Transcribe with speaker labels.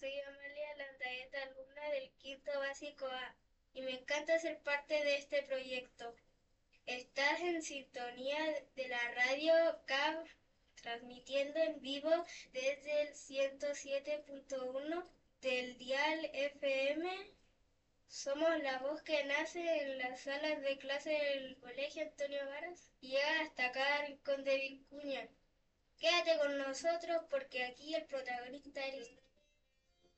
Speaker 1: soy Amalia Landaeta, alumna del quinto básico A, y me encanta ser parte de este proyecto. Estás en sintonía de la radio CAB, transmitiendo en vivo desde el 107.1 del dial FM. Somos la voz que nace en las salas de clase del Colegio Antonio Varas y llega hasta cada rincón de Vicuña. Quédate con nosotros porque aquí el protagonista eres tú.